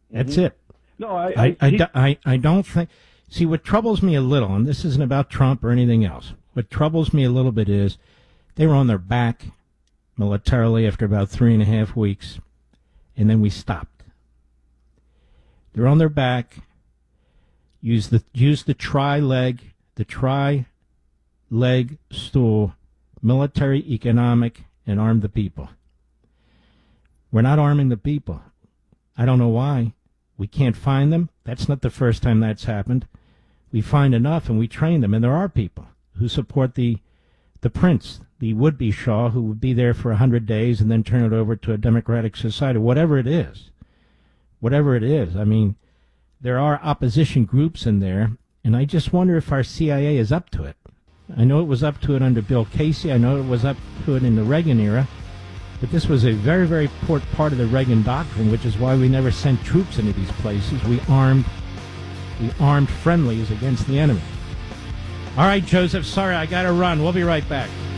That's it. No, I don't think. See, what troubles me a little, and this isn't about Trump or anything else. What troubles me a little bit is they were on their back militarily after about 3.5 weeks, and then we stopped. They're on their back. Use the tri-leg stool, military, economic, and arm the people. We're not arming the people. I don't know why. We can't find them. That's not the first time that's happened. We find enough and we train them. And there are people who support the prince, the would-be Shah, who would be there for 100 days and then turn it over to a democratic society, whatever it is. Whatever it is. I mean, there are opposition groups in there, and I just wonder if our CIA is up to it. I know it was up to it under Bill Casey. I know it was up to it in the Reagan era. But this was a very, very important part of the Reagan doctrine, which is why we never sent troops into these places. We armed friendlies against the enemy. All right, Joseph, sorry, I got to run. We'll be right back.